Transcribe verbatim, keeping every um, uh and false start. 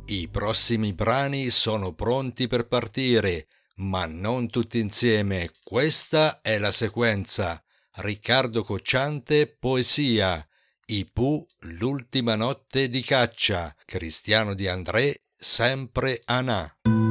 I prossimi brani sono pronti per partire, ma non tutti insieme. Questa è la sequenza. Riccardo Cocciante, poesia. I Pooh, l'ultima notte di caccia. Cristiano De André, sempre Anà.